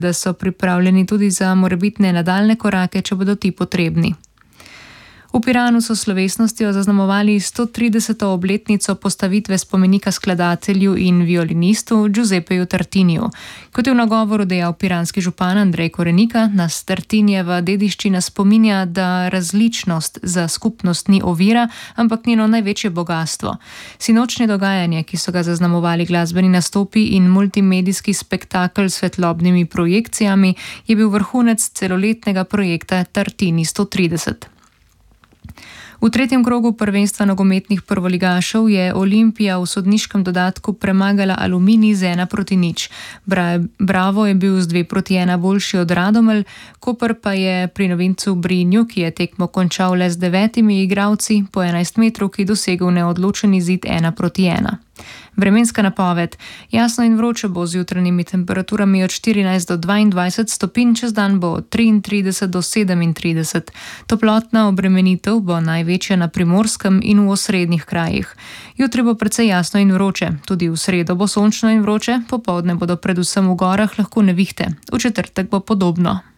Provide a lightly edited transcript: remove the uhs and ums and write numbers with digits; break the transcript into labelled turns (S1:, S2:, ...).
S1: da so pripravljeni tudi za morebitne nadaljne korake, če bodo ti potrebni. V Piranu so slovesnostjo zaznamovali 130. obletnico postavitve spomenika skladatelju in violinistu Giuseppeju Tartiniju. Kot je v nagovoru dejal piranski župan Andrej Korenika, nas Tartinijeva dediščina spominja, da različnost za skupnost ni ovira, ampak njeno največje bogastvo. Sinočnje dogajanje, ki so ga zaznamovali glasbeni nastopi in multimedijski spektakel s svetlobnimi projekcijami, je bil vrhunec celoletnega projekta Tartini 130. V tretjem krogu prvenstva nogometnih prvoligašev je Olimpija v sodniškem dodatku premagala Aluminij z 1-0. Bravo je bil z 2-1 boljši od Radomelj, Koper pa je pri novincu Brinju, ki je tekmo končal le z 9 igralci, po 11-metrovki dosegel neodločen izid 1-1. Vremenska napoved. Jasno in vroče bo z jutranjimi temperaturami od 14 do 22 stopinj, čez dan bo od 33 do 37. Toplotna obremenitev bo največja na Primorskem in v osrednjih krajih. Jutri bo precej jasno in vroče, tudi v sredo bo sončno in vroče, popoldne bodo predvsem v gorah lahko nevihte. V četrtek bo podobno.